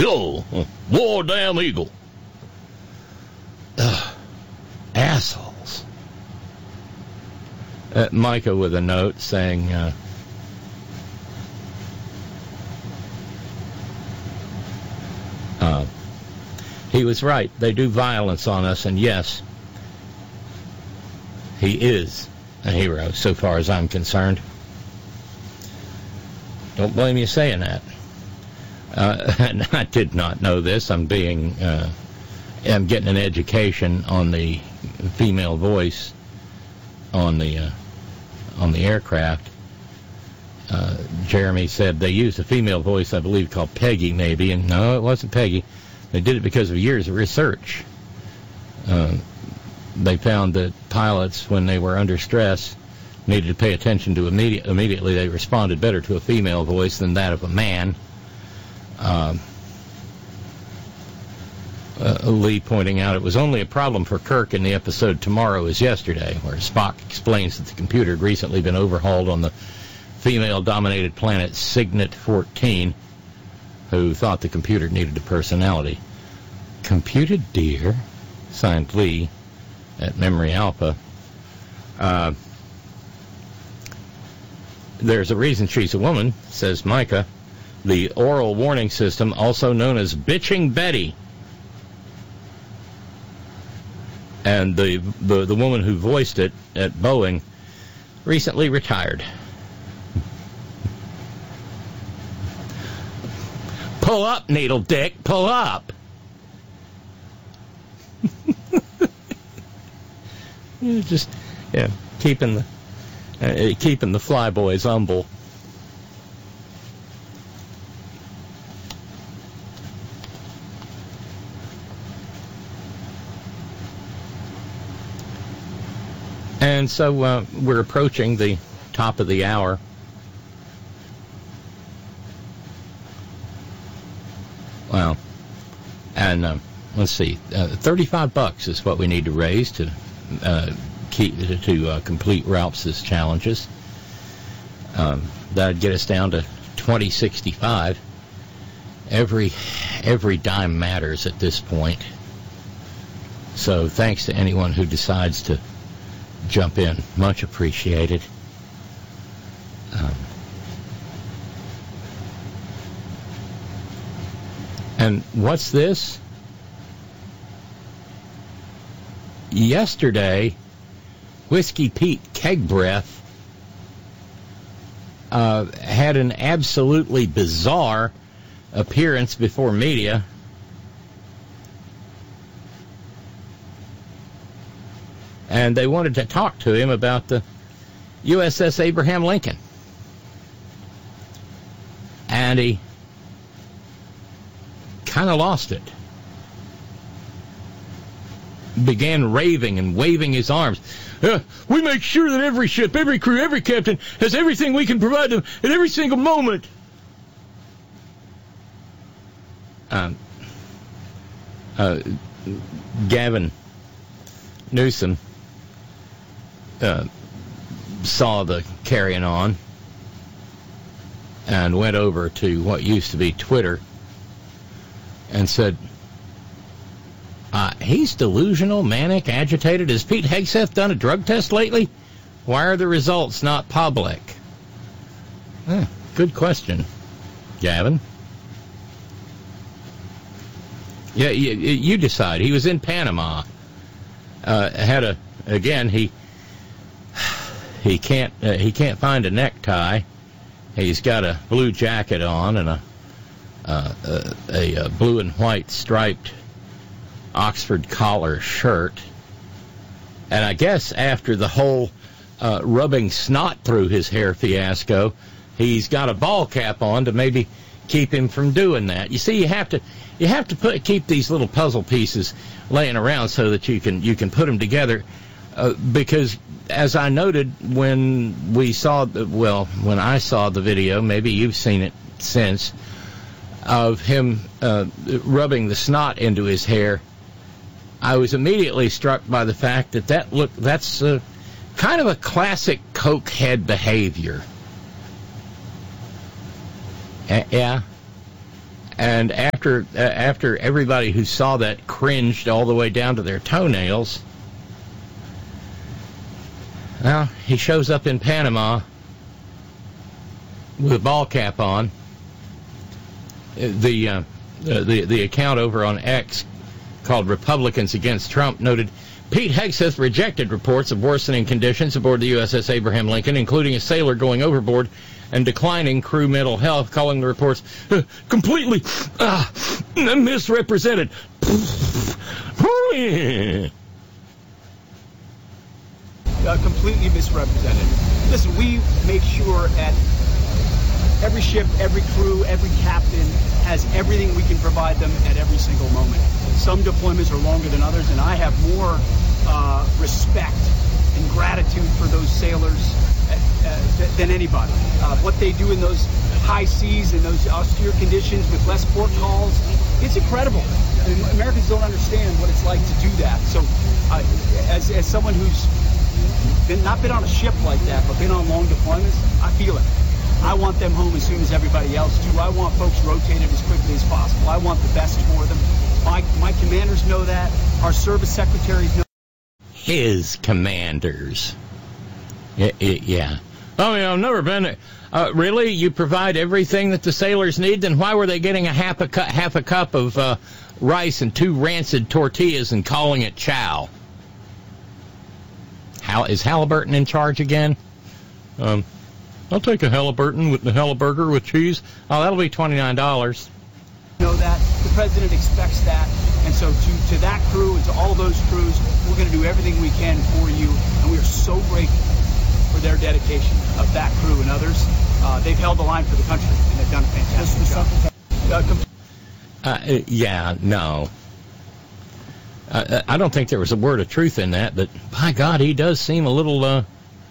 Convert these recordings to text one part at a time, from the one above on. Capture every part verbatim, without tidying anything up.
Yo, war damn eagle. Ugh, assholes. Uh, Micah with a note saying, uh, uh, he was right. They do violence on us, and yes, he is a hero, so far as I'm concerned. Don't blame you saying that. Uh, and I did not know this. I'm being, uh, I'm getting an education on the female voice on the uh, on the aircraft. Uh, Jeremy said they used a female voice, I believe, called Peggy, maybe, and no, it wasn't Peggy. They did it because of years of research. Uh, they found that pilots, when they were under stress, needed to pay attention to immediate, immediately. They responded better to a female voice than that of a man. Um, uh, Lee pointing out it was only a problem for Kirk in the episode Tomorrow is Yesterday, where Spock explains that the computer had recently been overhauled on the female-dominated planet Cygnet fourteen, who thought the computer needed a personality. Computed, dear, signed Lee at Memory Alpha. Uh, there's a reason she's a woman, says Micah. The oral warning system, also known as Bitching Betty. And the, the, the woman who voiced it at Boeing recently retired. Pull up, Needle Dick, pull up. Just, yeah, keeping the uh, keeping the flyboys humble. And so uh, we're approaching the top of the hour. Well, and uh, let's see, uh, thirty-five bucks is what we need to raise to uh, keep to uh, complete Ralph's challenges. Um, that'd get us down to twenty sixty-five. Every every dime matters at this point. So thanks to anyone who decides to jump in, much appreciated. Um, And what's this? Yesterday, Whiskey Pete Keg Breath uh, had an absolutely bizarre appearance before media. And they wanted to talk to him about the U S S Abraham Lincoln. And he kind of lost it. Began raving and waving his arms. Uh, we make sure that every ship, every crew, every captain has everything we can provide them at every single moment. Um, uh, Gavin Newsom uh, saw the carrying on and went over to what used to be Twitter and said, uh, he's delusional, manic, agitated. Has Pete Hegseth done a drug test lately? Why are the results not public? Eh, good question, Gavin. Yeah, you, you decide. He was in Panama. Uh, had a again. He he can't uh, he can't find a necktie. He's got a blue jacket on and a uh, a, a, a blue and white striped Oxford collar shirt. And I guess after the whole uh, rubbing snot through his hair fiasco, he's got a ball cap on to maybe keep him from doing that. You see, you have to you have to put keep these little puzzle pieces laying around so that you can you can put them together. Uh, because as I noted when we saw the, well when I saw the video, maybe you've seen it since, of him uh, rubbing the snot into his hair, I was immediately struck by the fact that that look that's uh, kind of a classic cokehead behavior. Uh, yeah. And after uh, after everybody who saw that cringed all the way down to their toenails, well, he shows up in Panama with a ball cap on. The, uh, the, the account over on X called Republicans Against Trump noted, Pete Hegseth rejected reports of worsening conditions aboard the U S S Abraham Lincoln, including a sailor going overboard and declining crew mental health, calling the reports uh, completely uh, misrepresented. Uh, completely misrepresented. Listen, we make sure at every ship, every crew, every captain has everything we can provide them at every single moment. Some deployments are longer than others, and I have more uh, respect and gratitude for those sailors uh, uh, than anybody. Uh, what they do in those high seas and those austere conditions with less port calls, it's incredible. And Americans don't understand what it's like to do that. So uh, as, as someone who's been not been on a ship like that, but been on long deployments, I feel it. I want them home as soon as everybody else do. I want folks rotated as quickly as possible. I want the best for them. My my commanders know that. Our service secretaries know. His commanders. Yeah. yeah. Oh, yeah, I've never been there. Uh, really? You provide everything that the sailors need? Then why were they getting a half a, cu- half a cup of uh, rice and two rancid tortillas and calling it chow? How, is Halliburton in charge again? Um, I'll take a Halliburton with the Halliburger with cheese. Oh, that'll be twenty-nine dollars. Know that. The president expects that. And so to, to that crew and to all those crews, we're going to do everything we can for you. And we are so grateful for their dedication of that crew and others. Uh, they've held the line for the country, and they've done a fantastic job. Uh, com- uh, yeah, no. Uh, I don't think there was a word of truth in that, but by God, he does seem a little, uh,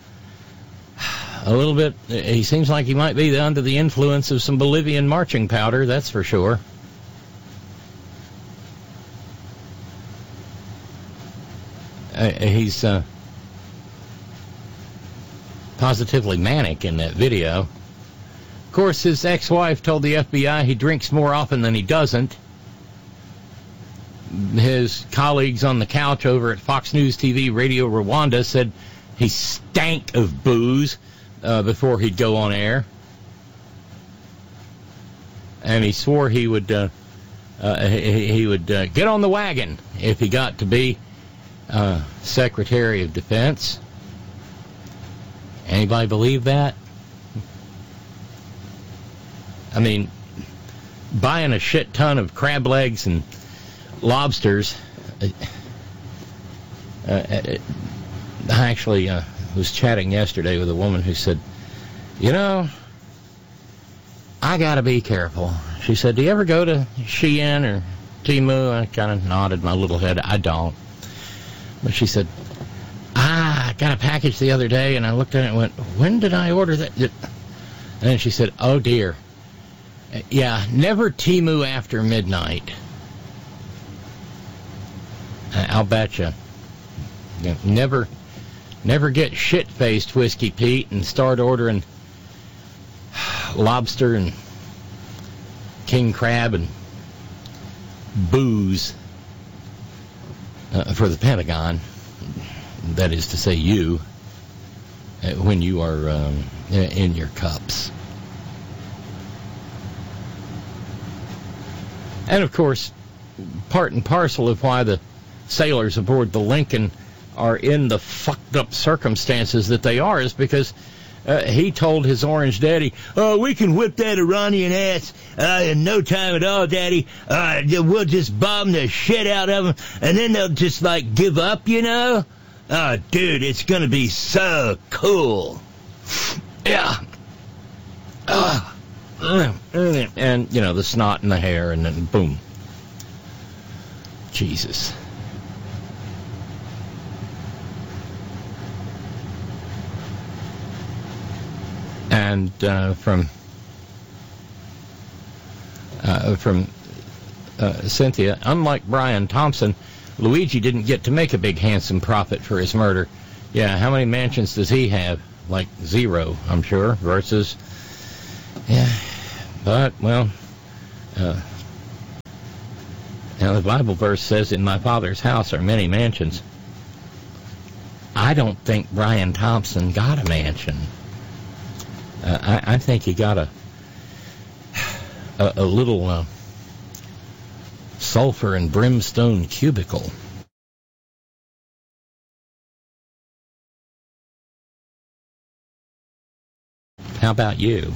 a little bit, he seems like he might be under the influence of some Bolivian marching powder, that's for sure. Uh, he's uh, positively manic in that video. Of course, his ex-wife told the F B I he drinks more often than he doesn't. His colleagues on the couch over at Fox News T V Radio Rwanda said he stank of booze uh, before he'd go on air. And he swore he would uh, uh, he, he would uh, get on the wagon if he got to be uh, Secretary of Defense. Anybody believe that? I mean, buying a shit ton of crab legs and lobsters. Uh, uh, I actually uh, was chatting yesterday with a woman who said, you know, I got to be careful. She said, do you ever go to Shein or Temu? I kind of nodded my little head. I don't. But she said, ah, I got a package the other day, and I looked at it and went, when did I order that? And then she said, oh, dear. Yeah, never Temu after midnight. I'll bet you. Never, never get shit-faced, Whiskey Pete, and start ordering lobster and king crab and booze uh, for the Pentagon. That is to say, you, uh, when you are um, in your cups. And of course, part and parcel of why the sailors aboard the Lincoln are in the fucked up circumstances that they are is because uh, he told his orange daddy, oh, we can whip that Iranian ass uh, in no time at all, daddy. Uh, we'll just bomb the shit out of them, and then they'll just, like, give up, you know? Oh, dude, it's going to be so cool. Yeah. Uh, and, you know, the snot and the hair, and then boom. Jesus. And uh, from uh, from uh, Cynthia, unlike Brian Thompson, Luigi didn't get to make a big, handsome profit for his murder. Yeah, how many mansions does he have? Like zero, I'm sure, versus... Yeah, but, well, uh, Now, the Bible verse says, in my Father's house are many mansions. I don't think Brian Thompson got a mansion. Uh, I, I think he got a a, a little uh, sulfur and brimstone cubicle. How about you?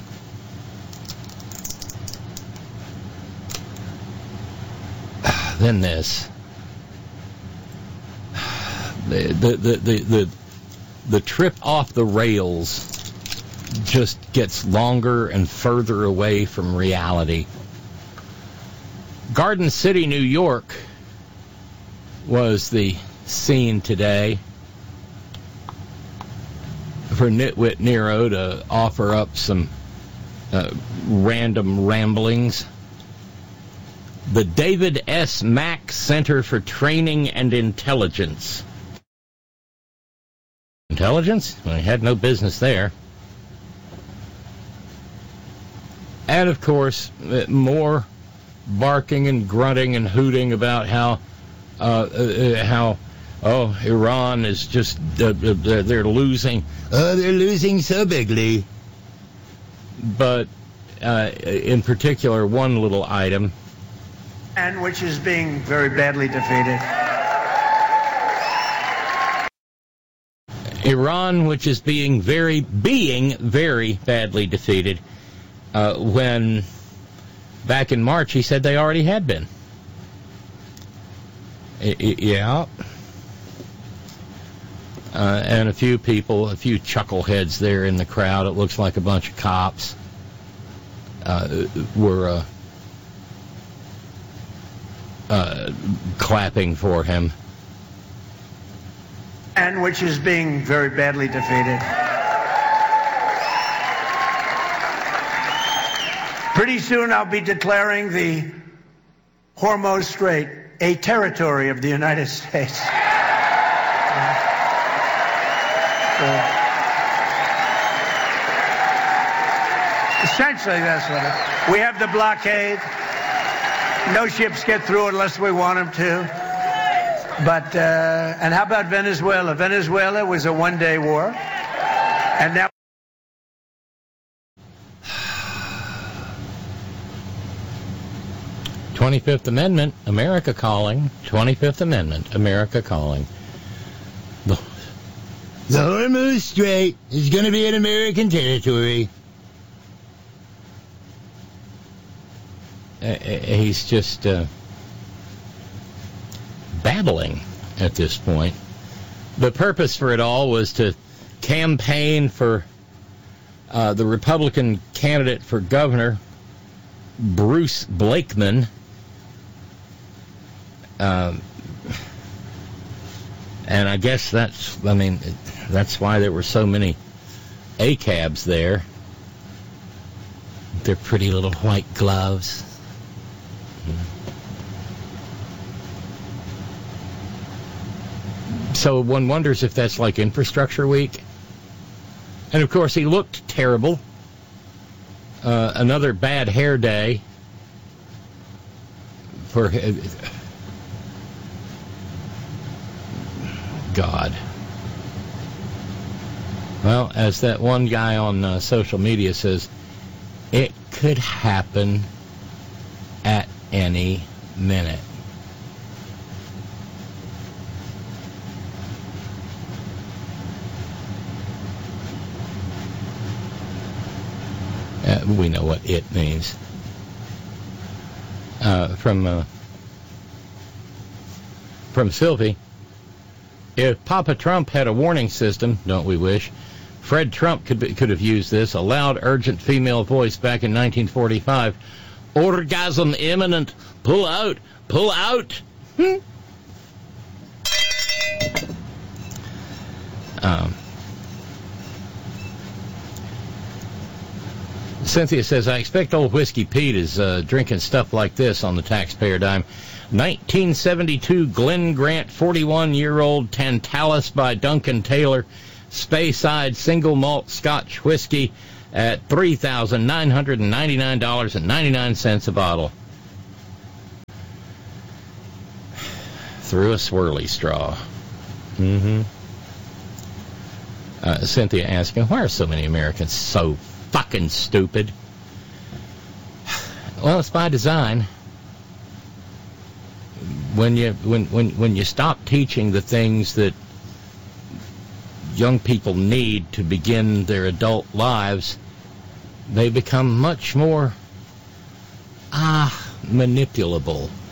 Then this. The, the, the, the, the, the trip off the rails just gets longer and further away from reality. Garden City, New York was the scene today for Nitwit Nero to offer up some uh, random ramblings. The David S. Mack Center for Training and Intelligence. Intelligence? Well, he had no business there. And, of course, more barking and grunting and hooting about how, uh, uh, how, oh, Iran is just, uh, they're, they're losing. Oh, they're losing so bigly. But, uh, in particular, one little item. And which is being very badly defeated. Iran, which is being very, being very badly defeated, uh, when back in March he said they already had been. I, I, yeah. Uh, and a few people, a few chuckleheads there in the crowd, it looks like a bunch of cops, uh, were uh, uh, clapping for him. And which is being very badly defeated. Pretty soon I'll be declaring the Hormuz Strait a territory of the United States. Essentially, that's what it is. We have the blockade. No ships get through unless we want them to. But, uh, and how about Venezuela? Venezuela was a one-day war. And now... twenty-fifth Amendment, America calling. twenty-fifth Amendment, America calling. The, the Hormuz Strait is going to be an American territory. Uh, he's just... Uh, babbling at this point. The purpose for it all was to campaign for uh, the Republican candidate for governor, Bruce Blakeman. Um, and I guess that's, I mean, that's why there were so many A C A Bs there. Their pretty little white gloves. So one wonders if that's like Infrastructure Week. And, of course, he looked terrible. Uh, another bad hair day. For uh, God. Well, as that one guy on uh, social media says, it could happen at any minute. Uh, we know what it means. Uh, from uh, from Sylvie, if Papa Trump had a warning system, don't we wish, Fred Trump could be, could have used this. A loud, urgent female voice back in nineteen forty-five. Orgasm imminent. Pull out. Pull out. Hmm. Um. Cynthia says, I expect old Whiskey Pete is uh, drinking stuff like this on the taxpayer dime. nineteen seventy-two Glen Grant forty-one-year-old Tantalus by Duncan Taylor Speyside single malt Scotch whiskey at three thousand nine hundred ninety-nine dollars and ninety-nine cents a bottle. through a swirly straw. Mm-hmm. Uh, Cynthia asking, why are so many Americans so fucking stupid? Well, it's by design. When you when, when, when you stop teaching the things that young people need to begin their adult lives, they become much more ah manipulable.